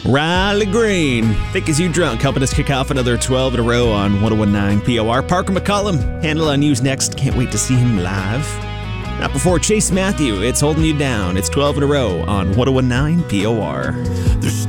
Riley Green, Thick As You Drunk, helping us kick off another 12 in a row on 1019 POR. Parker McCollum, Handle on News next. Can't wait to see him live. Not before Chase Matthew, It's Holding You Down. It's 12 in a row on 1019 POR.